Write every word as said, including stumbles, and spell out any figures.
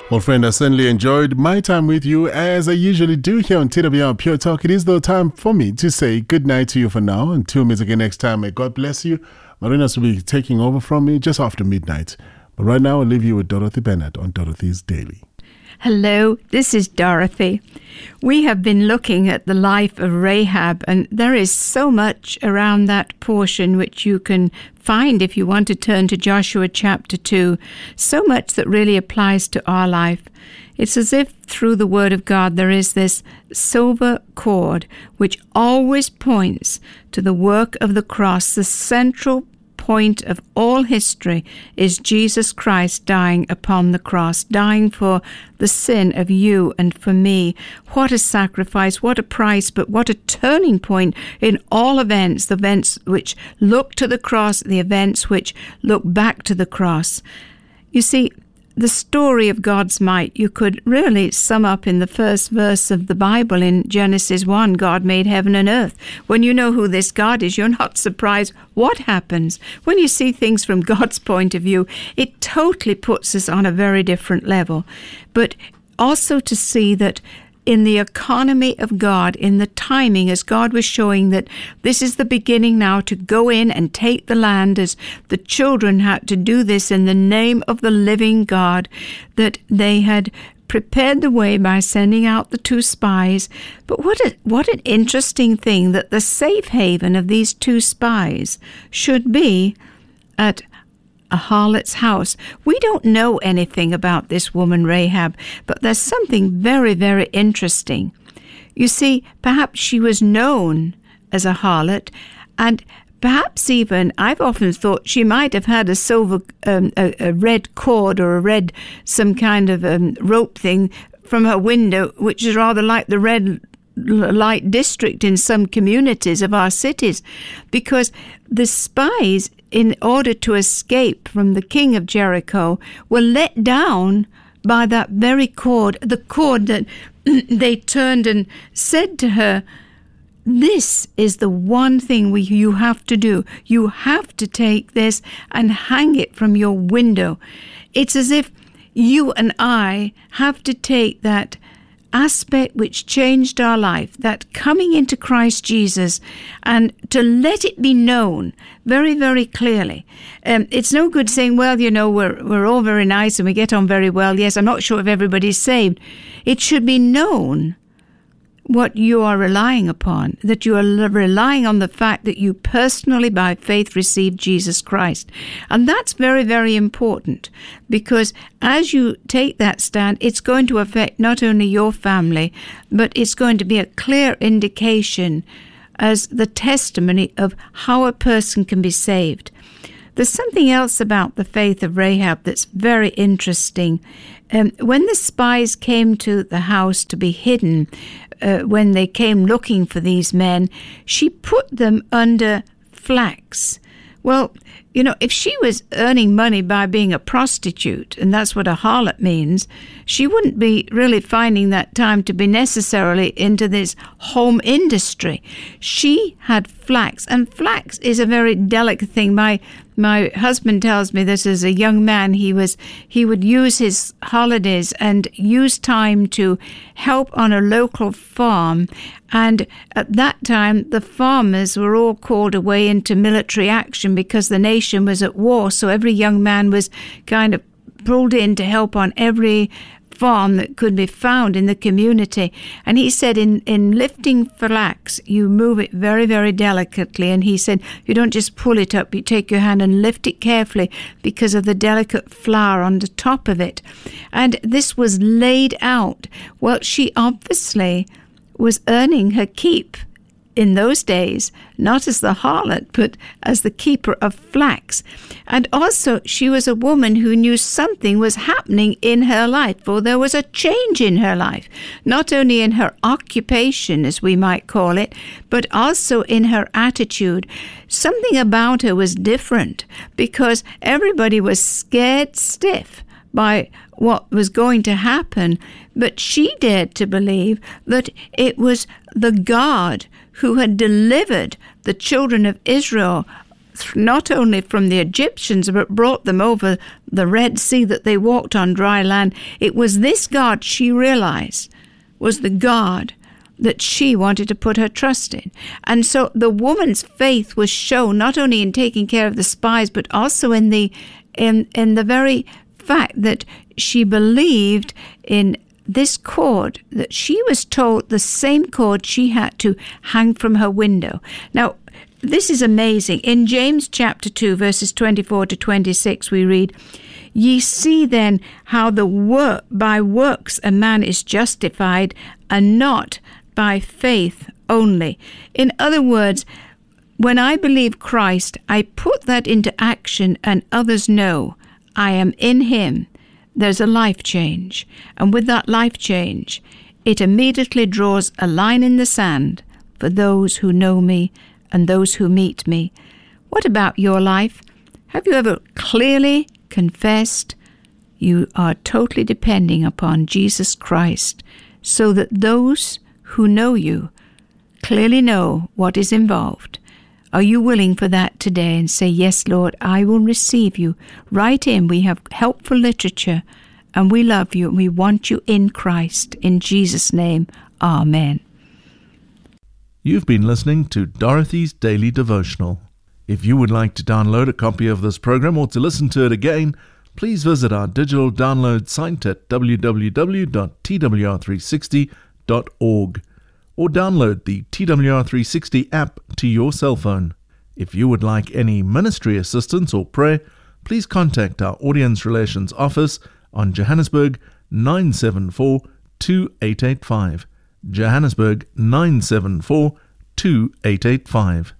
Well, friend, I certainly enjoyed my time with you, as I usually do here on T W R Pure Talk. It is, though, time for me to say good night to you for now. Until we meet again next time, may God bless you. Marinas will be taking over from me just after midnight. But right now, I'll leave you with Dorothy Bennett on Dorothy's Daily. Hello, this is Dorothy. We have been looking at the life of Rahab, and there is so much around that portion which you can find if you want to turn to Joshua chapter two. So much that really applies to our life. It's as if through the Word of God there is this silver cord which always points to the work of the cross. The central point of all history is Jesus Christ dying upon the cross, dying for the sin of you and for me. What a sacrifice, what a price, but what a turning point in all events, the events which look to the cross, the events which look back to the cross. You see, the story of God's might, you could really sum up in the first verse of the Bible in Genesis one. God made heaven and earth. When you know who this God is, you're not surprised what happens. When you see things from God's point of view, it totally puts us on a very different level. But also to see that in the economy of God, in the timing, as God was showing that this is the beginning now to go in and take the land, as the children had to do this in the name of the living God, that they had prepared the way by sending out the two spies. But what a, what an interesting thing that the safe haven of these two spies should be at a harlot's house. We don't know anything about this woman Rahab, but there's something very, very interesting. You see, perhaps she was known as a harlot, and perhaps even, I've often thought she might have had a silver, um, a, a red cord or a red, some kind of um, rope thing from her window, which is rather like the red light district in some communities of our cities, because the spies, in order to escape from the king of Jericho, were let down by that very cord, the cord that they turned and said to her, this is the one thing we, you have to do. You have to take this and hang it from your window. It's as if you and I have to take that aspect which changed our life, that coming into Christ Jesus, and to let it be known very, very clearly. Um, it's no good saying, well, you know, we're we're all very nice and we get on very well. Yes, I'm not sure if everybody's saved. It should be known what you are relying upon, that you are relying on the fact that you personally, by faith, received Jesus Christ. And that's very, very important, because as you take that stand, it's going to affect not only your family, but it's going to be a clear indication as the testimony of how a person can be saved. There's something else about the faith of Rahab that's very interesting. Um, when the spies came to the house to be hidden, uh, when they came looking for these men, she put them under flax. Well, you know, if she was earning money by being a prostitute, and that's what a harlot means, she wouldn't be really finding that time to be necessarily into this home industry. She had flax, and flax is a very delicate thing. My my husband tells me that as a young man, he was he would use his holidays and use time to help on a local farm. And at that time, the farmers were all called away into military action because the nation was at war. So every young man was kind of pulled in to help on every farm that could be found in the community. And he said in, in lifting flax, you move it very, very delicately. And he said, you don't just pull it up, you take your hand and lift it carefully because of the delicate flour on the top of it. And this was laid out. Well, she obviously was earning her keep in those days, not as the harlot, but as the keeper of flax. And also, she was a woman who knew something was happening in her life, for there was a change in her life, not only in her occupation, as we might call it, but also in her attitude. Something about her was different, because everybody was scared stiff by what was going to happen, but she dared to believe that it was the God who had delivered the children of Israel not only from the Egyptians, but brought them over the Red Sea, that they walked on dry land. It was this God she realized was the God that she wanted to put her trust in. And so the woman's faith was shown not only in taking care of the spies, but also in the in in the very fact that she believed in this cord, that she was told the same cord she had to hang from her window. Now, this is amazing. In James chapter two, verses twenty-four to twenty-six, we read, "Ye see then how the work by works a man is justified, and not by faith only." In other words, when I believe Christ, I put that into action, and others know I am in him. There's a life change. And with that life change, it immediately draws a line in the sand for those who know me and those who meet me. What about your life? Have you ever clearly confessed you are totally depending upon Jesus Christ, so that those who know you clearly know what is involved? Are you willing for that today and say, "Yes, Lord, I will receive you"? Write in. We have helpful literature, and we love you, and we want you in Christ. In Jesus' name, amen. You've been listening to Dorothy's Daily Devotional. If you would like to download a copy of this program or to listen to it again, please visit our digital download site at w w w dot t w r three sixty dot org. or download the T W R three sixty app to your cell phone. If you would like any ministry assistance or prayer, please contact our Audience Relations Office on Johannesburg nine seven four two eight eight five. Johannesburg nine seven four two eight eight five.